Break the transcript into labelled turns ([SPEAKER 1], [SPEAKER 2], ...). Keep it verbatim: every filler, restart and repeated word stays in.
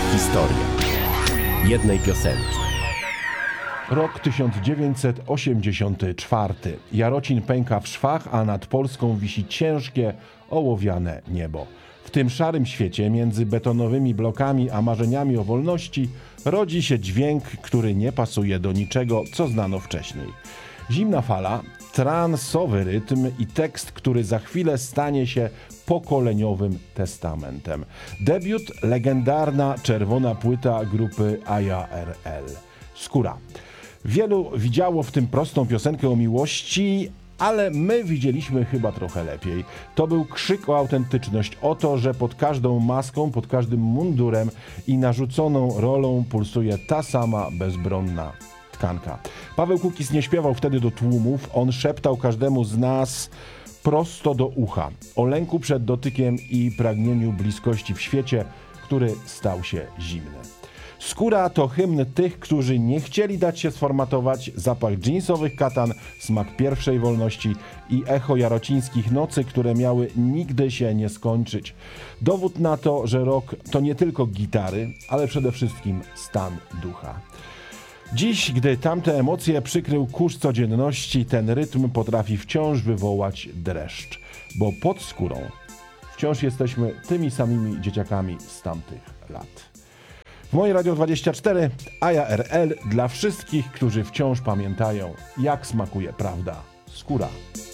[SPEAKER 1] Historia jednej piosenki.
[SPEAKER 2] Rok tysiąc dziewięćset osiemdziesiąty czwarty. Jarocin pęka w szwach, a nad Polską wisi ciężkie, ołowiane niebo. W tym szarym świecie między betonowymi blokami a marzeniami o wolności rodzi się dźwięk, który nie pasuje do niczego, co znano wcześniej. Zimna fala, transowy rytm i tekst, który za chwilę stanie się pokoleniowym testamentem. Debiut, legendarna czerwona płyta grupy A J A R L. Skóra. Wielu widziało w tym prostą piosenkę o miłości, ale my widzieliśmy chyba trochę lepiej. To był krzyk o autentyczność, o to, że pod każdą maską, pod każdym mundurem i narzuconą rolą pulsuje ta sama bezbronna tkanka. Paweł Kukiz nie śpiewał wtedy do tłumów, on szeptał każdemu z nas prosto do ucha o lęku przed dotykiem i pragnieniu bliskości w świecie, który stał się zimny. Skóra to hymn tych, którzy nie chcieli dać się sformatować, zapach dżinsowych katan, smak pierwszej wolności i echo jarocińskich nocy, które miały nigdy się nie skończyć. Dowód na to, że rock to nie tylko gitary, ale przede wszystkim stan ducha. Dziś, gdy tamte emocje przykrył kurz codzienności, ten rytm potrafi wciąż wywołać dreszcz, bo pod skórą wciąż jesteśmy tymi samymi dzieciakami z tamtych lat. W moje Radio dwadzieścia cztery A J A R L dla wszystkich, którzy wciąż pamiętają, jak smakuje prawda. Skóra.